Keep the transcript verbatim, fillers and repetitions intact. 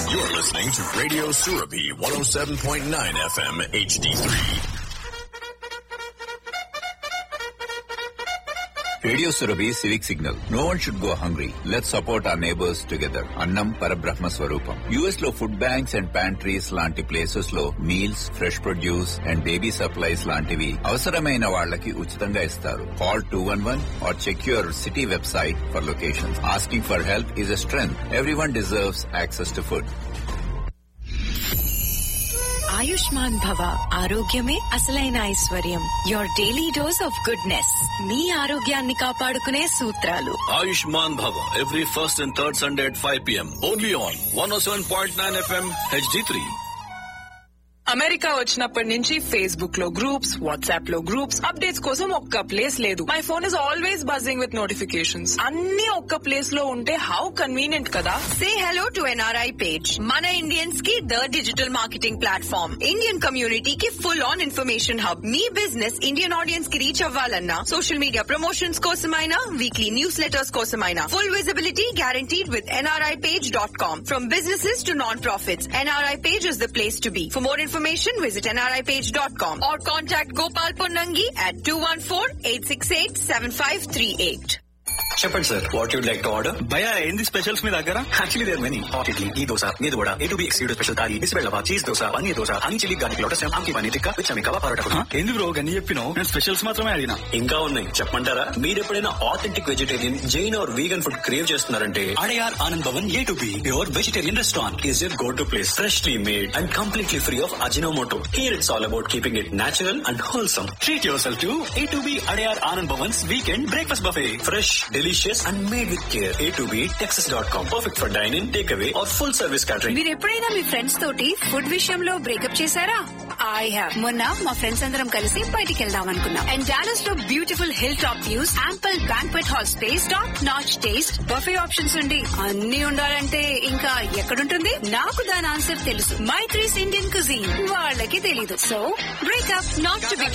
You're listening to Radio Surabhi one oh seven point nine F M H D three. Radio Surabhi Civic Signal. No one should go hungry. Let's support our neighbors together. Annam Parabrahma Swarupam. U S లో food banks and pantries లాంటి places లో meals, fresh produce and baby supplies లాంటివి అవసరమైన వాళ్ళకి ఉచితంగా ఇస్తారు. Call two one one or cheque your city website for locations. Asking for help is a strength. Everyone deserves access to food. Ayushman భవ, ఆరోగ్యమే అసలైన ఐశ్వర్యం. Your daily dose of goodness. మీ ఆరోగ్యాన్ని కాపాడుకునే సూత్రాలు. ఆయుష్మాన్ భవ every first and third Sunday at five p m only on one oh seven point nine F M H D three. America వచ్చినప్పటి నుంచి ఫేస్బుక్ లో గ్రూప్స్, వాట్సాప్ లో గ్రూప్స్, అప్డేట్స్ కోసం ఒక్క ప్లేస్ లేదు. My phone is always buzzing with notifications. అన్ని ఒక్క place లో ఉంటే హౌ కన్వీనియంట్ కదా. Say hello to N R I page. Mana Indians की the digital marketing platform. Indian community की full on information hub. Me business Indian audience की reach అవ్వాలన్నా, social media promotions కోసమైనా, weekly newsletters కోసమైనా, full visibility guaranteed with N R I page dot com. From businesses to non-profits, N R I page is the place to be. For more information, visit N R I page dot com or contact Gopal Ponnangi at two one four, eight six eight, seven five three eight. చెప్పండి sir, what you'd like to order? భయ ఏంది specials మీ దగ్గర? Actually there many. Hot idli, ఈ దోశ, మీద కూడా, A to be excluded special thali, బిస్బెల్లవా, cheese dosa, paneer dosa, honey chilli garlic lotus, ఆమ్కి paneer tikka, విచమి kebab parotta. ఏంది bro గన్ని చెప్పినావు? నేను స్పెషల్స్ మాత్రమే అడిగినా. ఇంకా ఉన్నాయి చెప్పమంటారా? మీరు ఎప్పుడైనా authentic vegetarian, Jain are vegan food crave చేస్తున్నారంటే Adyar Anand Bhavan A to be pure vegetarian restaurant is your go to place. Freshly made and completely free of Ajinomoto. Here it's all about keeping it natural and wholesome. Treat your self to A to be Adyar Anand Bhavan's weekend breakfast buffet. Fresh, delicious and made with care. A to B Texas dot com. Perfect for dine-in, takeaway or full service catering. మీరు ఎప్పుడైనా మీ friends తోటి food విషయంలో breakup చేశారా? I have. మొన్న మా friends అందరం కలిసి బయటికి వెళ్దాం అనుకున్నాం. అండ్ డాలస్ లో beautiful hill top views, ample banquet hall space, top notch taste, buffet options ఉండి అన్ని ఉండాలంటే ఇంకా ఎక్కడుంటుంది? నాకు దాని ఆన్సర్ తెలుసు. My threes Indian cuisine. వాళ్ళకి తెలీదు. So breakup not to be